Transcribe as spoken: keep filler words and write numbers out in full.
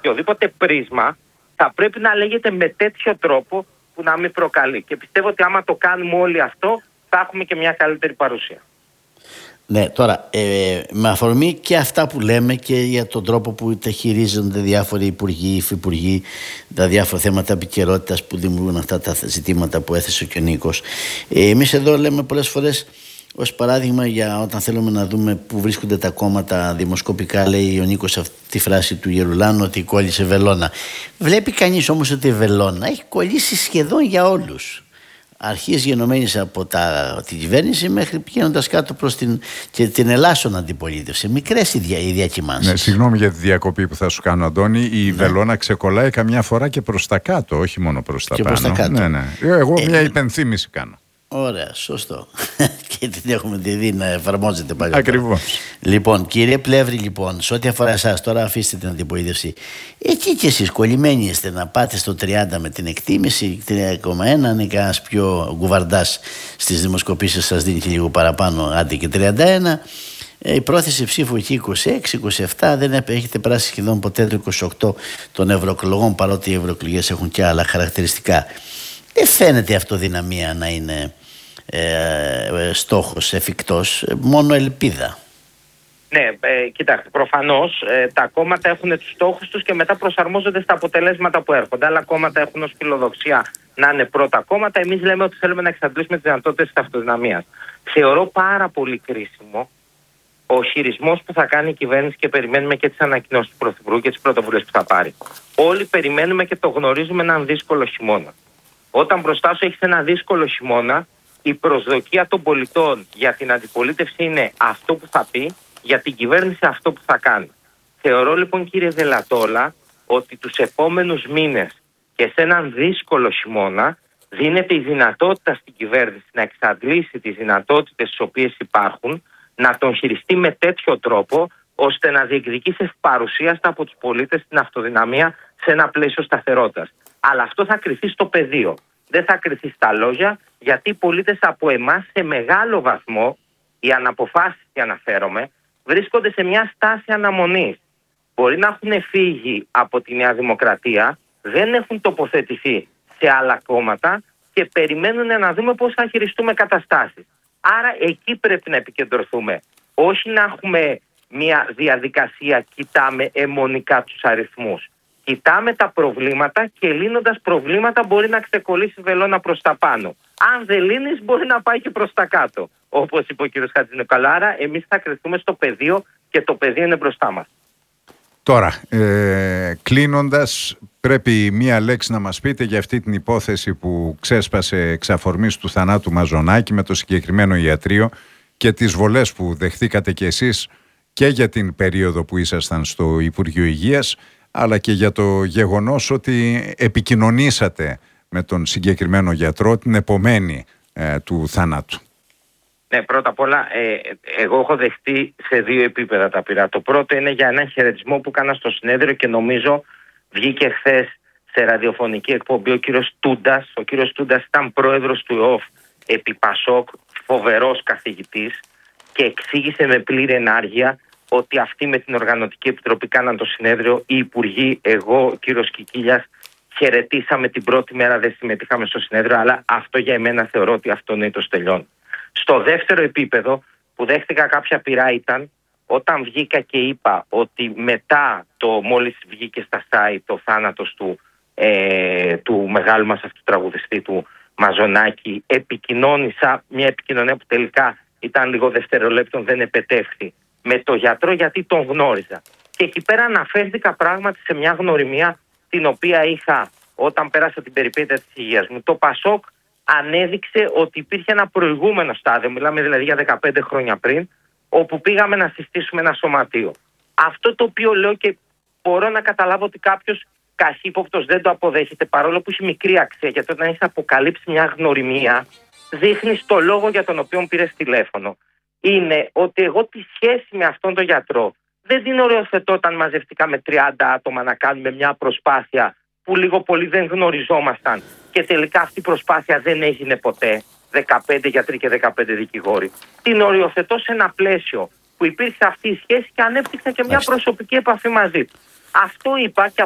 οποιοδήποτε πρίσμα θα πρέπει να λέγεται με τέτοιο τρόπο που να μην προκαλεί. Και πιστεύω ότι άμα το κάνουμε όλοι αυτό, θα έχουμε και μια καλύτερη παρουσία. Ναι, τώρα, ε, με αφορμή και αυτά που λέμε και για τον τρόπο που τα χειρίζονται διάφοροι υπουργοί, υφυπουργοί, τα διάφορα θέματα επικαιρότητας που δημιουργούν αυτά τα ζητήματα που έθεσε και ο Νίκος. Ε, εμείς εδώ λέμε πολλές φορές, ως παράδειγμα, για όταν θέλουμε να δούμε πού βρίσκονται τα κόμματα δημοσκοπικά, λέει ο Νίκος αυτή τη φράση του Γερουλάνου, ότι κόλλησε βελόνα. Βλέπει κανείς όμως ότι η βελόνα έχει κολλήσει σχεδόν για όλους. Αρχής γενομένης από τα, την κυβέρνηση μέχρι πηγαίνοντας κάτω προς την, και την ελάσσον αντιπολίτευση. Μικρές οι, δια, οι διακυμάνσεις. Ναι, συγγνώμη για τη διακοπή που θα σου κάνω, Αντώνη. Η ναι. βελόνα ξεκολλάει καμιά φορά και προς τα κάτω, όχι μόνο προς τα και πάνω. Προς τα κάτω. Ναι, ναι. Εγώ ε, μια υπενθύμηση κάνω. Ωραία, σωστό. Και την έχουμε δει να εφαρμόζεται πάλι. Ακριβώς. Λοιπόν, κύριε Πλεύρη, λοιπόν, σε ό,τι αφορά εσάς, τώρα αφήστε την αντιπολίτευση. Εκεί κι εσείς κολλημένοι είστε να πάτε στο τριάντα με την εκτίμηση, τρία κόμμα ένα, αν είναι κανένας πιο γκουβαρντάς στις δημοσκοπήσεις σας δίνει και λίγο παραπάνω, άντε και τριάντα ένα. Η πρόθεση ψήφου εκεί είκοσι έξι είκοσι επτά, δεν έχετε περάσει σχεδόν ποτέ το είκοσι οκτώ των ευρωεκλογών, παρότι οι ευρωεκλογές έχουν και άλλα χαρακτηριστικά. Δεν φαίνεται αυτοδυναμία να είναι ε, στόχος εφικτός, μόνο ελπίδα. Ναι, ε, κοιτάξτε, προφανώς ε, τα κόμματα έχουν τους στόχους τους και μετά προσαρμόζονται στα αποτελέσματα που έρχονται. Άλλα κόμματα έχουν ως φιλοδοξία να είναι πρώτα κόμματα. Εμείς λέμε ότι θέλουμε να εξαντλήσουμε τις δυνατότητες της αυτοδυναμίας. Θεωρώ πάρα πολύ κρίσιμο ο χειρισμός που θα κάνει η κυβέρνηση και περιμένουμε και τις ανακοινώσεις του Πρωθυπουργού και τις πρωτοβουλίες που θα πάρει. Όλοι περιμένουμε και το γνωρίζουμε έναν δύσκολο χειμώνα. Όταν μπροστά σου έχεις ένα δύσκολο χειμώνα, η προσδοκία των πολιτών για την αντιπολίτευση είναι αυτό που θα πει, για την κυβέρνηση αυτό που θα κάνει. Θεωρώ λοιπόν, κύριε Δελατόλα, ότι τους επόμενους μήνες και σε έναν δύσκολο χειμώνα δίνεται η δυνατότητα στην κυβέρνηση να εξαντλήσει τις δυνατότητες τις οποίες υπάρχουν, να τον χειριστεί με τέτοιο τρόπο ώστε να διεκδικήσει ευπαρουσίαστα από τους πολίτες την αυτοδυναμία σε ένα πλαίσιο σταθερότητας. Αλλά αυτό θα κριθεί στο πεδίο. Δεν θα κριθεί στα λόγια, γιατί οι πολίτες από εμάς σε μεγάλο βαθμό, οι αναποφάσεις που αναφέρομαι, βρίσκονται σε μια στάση αναμονής. Μπορεί να έχουν φύγει από τη Νέα Δημοκρατία, δεν έχουν τοποθετηθεί σε άλλα κόμματα και περιμένουν να δούμε πώς θα χειριστούμε καταστάσεις. Άρα εκεί πρέπει να επικεντρωθούμε. Όχι να έχουμε μια διαδικασία, κοιτάμε αιμονικά τους αριθμούς. Κοιτάμε τα προβλήματα και λύνοντας προβλήματα μπορεί να ξεκολλήσει η βελόνα προς τα πάνω. Αν δεν λύνεις μπορεί να πάει και προς τα κάτω. Όπως είπε ο κ. Χατζηνικολάου, άρα εμείς θα κρυφτούμε στο πεδίο και το πεδίο είναι μπροστά μας. Τώρα, ε, κλείνοντας, πρέπει μία λέξη να μας πείτε για αυτή την υπόθεση που ξέσπασε εξ αφορμής του θανάτου Μαζονάκη με το συγκεκριμένο ιατρείο και τις βολές που δεχθήκατε κι εσείς και για την περίοδο που ήσασταν στο Υπουργείο Υγείας, αλλά και για το γεγονός ότι επικοινωνήσατε με τον συγκεκριμένο γιατρό την επομένη ε, του θανάτου. Ναι, πρώτα απ' όλα, ε, εγώ έχω δεχτεί σε δύο επίπεδα τα πειρά. Το πρώτο είναι για ένα χαιρετισμό που έκανα στο συνέδριο και νομίζω βγήκε χθες σε ραδιοφωνική εκπομπή ο κύριος Τούντας. Ο κύριος Τούντας ήταν πρόεδρος του ΕΟΦ επί Πασόκ, φοβερός καθηγητής, και εξήγησε με πλήρη ενάργεια ότι αυτοί με την Οργανωτική Επιτροπή κάναν το συνέδριο, οι υπουργοί, εγώ, ο κύριος Κικίλιας, χαιρετήσαμε την πρώτη μέρα, δεν συμμετείχαμε στο συνέδριο, αλλά αυτό για εμένα θεωρώ ότι αυτό είναι το τελειών. Στο δεύτερο επίπεδο που δέχτηκα κάποια πειρά ήταν όταν βγήκα και είπα ότι μετά το μόλις βγήκε στα site το θάνατος του, ε, του μεγάλου μας αυτού τραγουδιστή του Μαζονάκη, επικοινώνησα μια επικοινωνία που τελικά ήταν λίγο δευτερολέπτων, δεν επετεύχθη, με το γιατρό γιατί τον γνώριζα. Και εκεί πέρα αναφέρθηκα πράγματι σε μια γνωριμία την οποία είχα όταν πέρασα την περιπέτεια της υγείας μου. Το Πασόκ ανέδειξε ότι υπήρχε ένα προηγούμενο στάδιο, μιλάμε δηλαδή για δεκαπέντε χρόνια πριν, όπου πήγαμε να συστήσουμε ένα σωματείο. Αυτό το οποίο λέω και μπορώ να καταλάβω ότι κάποιος καχύποπτος δεν το αποδέχεται, παρόλο που έχει μικρή αξία, γιατί όταν έχεις αποκαλύψει μια γνωριμία, δείχνεις το λόγο για τον οποίο πήρες τηλέφωνο. Είναι ότι εγώ τη σχέση με αυτόν τον γιατρό δεν την οριοθετώ όταν μαζευτικά τριάντα άτομα να κάνουμε μια προσπάθεια που λίγο πολύ δεν γνωριζόμασταν και τελικά αυτή η προσπάθεια δεν έγινε ποτέ. δεκαπέντε γιατροί και δεκαπέντε δικηγόροι. Την οριοθετώ σε ένα πλαίσιο που υπήρξε αυτή η σχέση και ανέπτυξα και μια προσωπική επαφή μαζί του. Αυτό είπα και